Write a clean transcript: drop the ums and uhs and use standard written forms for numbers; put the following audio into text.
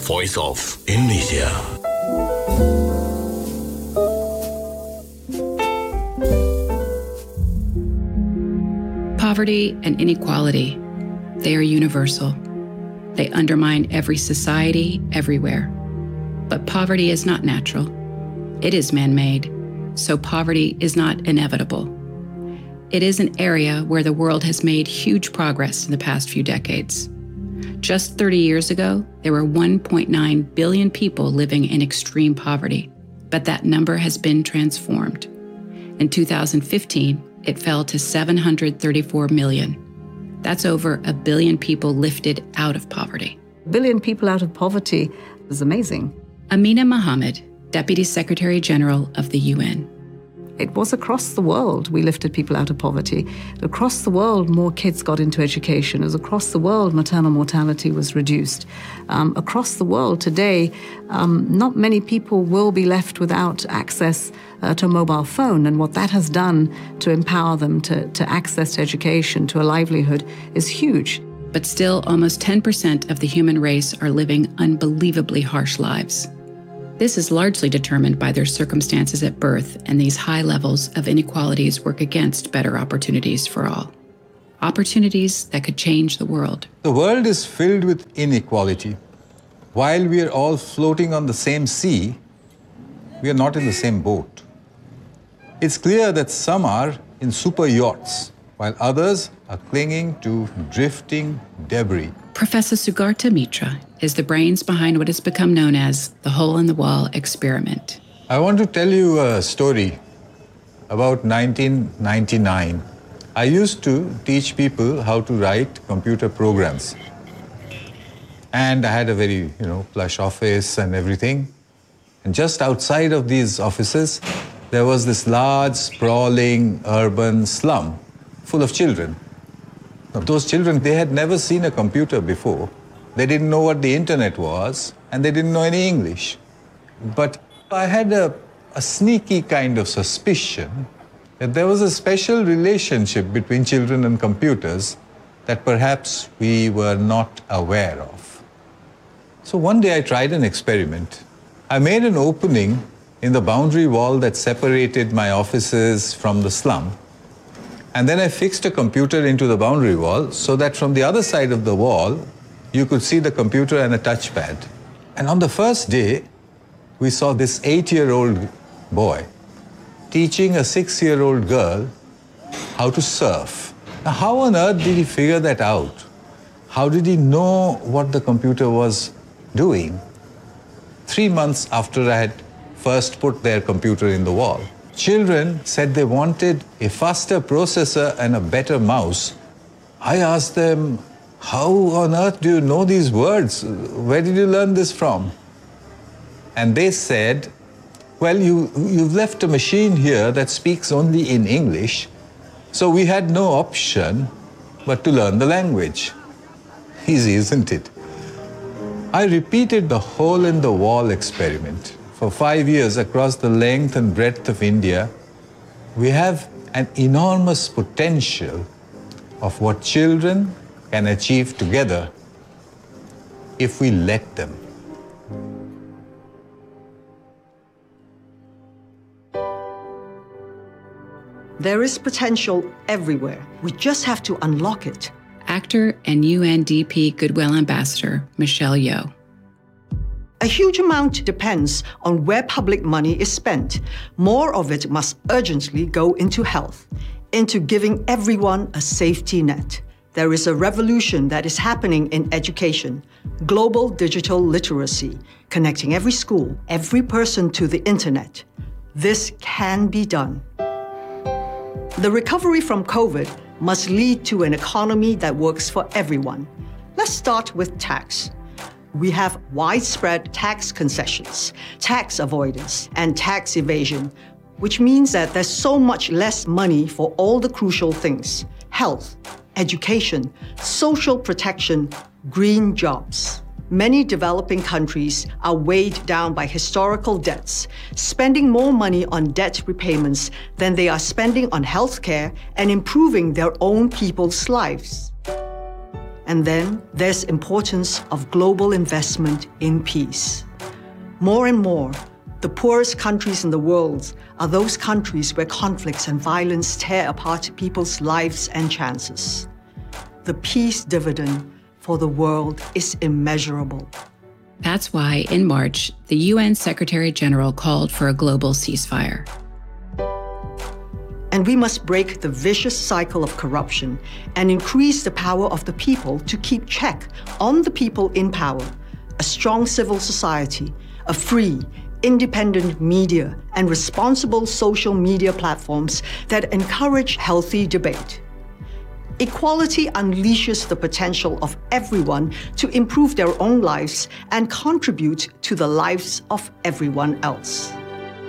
voice of Indonesia. Poverty and inequality, they are universal. They undermine every society, everywhere. But poverty is not natural. It is man-made, so poverty is not inevitable. It is an area where the world has made huge progress in the past few decades. Just 30 years ago, there were 1.9 billion people living in extreme poverty, but that number has been transformed. In 2015, it fell to 734 million. That's over 1 billion people lifted out of poverty. 1 billion people out of poverty is amazing. Amina Mohammed, Deputy Secretary General of the UN. It was across the world we lifted people out of poverty. Across the world, more kids got into education. As across the world, maternal mortality was reduced. Across the world today, not many people will be left without access to a mobile phone. And what that has done to empower them to access to education, to a livelihood, is huge. But still, almost 10% of the human race are living unbelievably harsh lives. This is largely determined by their circumstances at birth, and these high levels of inequalities work against better opportunities for all. Opportunities that could change the world. The world is filled with inequality. While we are all floating on the same sea, we are not in the same boat. It's clear that some are in super yachts, while others are clinging to drifting debris. Professor Sugarta Mitra is the brains behind what has become known as the hole-in-the-wall experiment. I want to tell you a story about 1999. I used to teach people how to write computer programs. And I had a very, plush office and everything. And just outside of these offices, there was this large, sprawling, urban slum full of children. Now, those children, they had never seen a computer before. They didn't know what the internet was, and they didn't know any English. But I had a sneaky kind of suspicion that there was a special relationship between children and computers that perhaps we were not aware of. So one day I tried an experiment. I made an opening in the boundary wall that separated my offices from the slum. And then I fixed a computer into the boundary wall so that from the other side of the wall, you could see the computer and a touchpad. And on the first day, we saw this 8-year-old boy teaching a 6-year-old girl how to surf. Now, how on earth did he figure that out? How did he know what the computer was doing? 3 months after I had first put their computer in the wall. Children said they wanted a faster processor and a better mouse. I asked them, how on earth do you know these words? Where did you learn this from? And they said, well, you've left a machine here that speaks only in English, so we had no option but to learn the language. Easy, isn't it? I repeated the hole-in-the-wall experiment. For 5 years across the length and breadth of India, we have an enormous potential of what children can achieve together if we let them. There is potential everywhere. We just have to unlock it. Actor and UNDP Goodwill Ambassador Michelle Yeoh. A huge amount depends on where public money is spent. More of it must urgently go into health, into giving everyone a safety net. There is a revolution that is happening in education, global digital literacy, connecting every school, every person to the internet. This can be done. The recovery from COVID must lead to an economy that works for everyone. Let's start with tax. We have widespread tax concessions, tax avoidance, and tax evasion, which means that there's so much less money for all the crucial things: health, education, social protection, green jobs. Many developing countries are weighed down by historical debts, spending more money on debt repayments than they are spending on healthcare and improving their own people's lives. And then there's importance of global investment in peace. More and more, the poorest countries in the world are those countries where conflicts and violence tear apart people's lives and chances. The peace dividend for the world is immeasurable. That's why, in March, the UN Secretary General called for a global ceasefire. And we must break the vicious cycle of corruption and increase the power of the people to keep check on the people in power, a strong civil society, a free, independent media, and responsible social media platforms that encourage healthy debate. Equality unleashes the potential of everyone to improve their own lives and contribute to the lives of everyone else.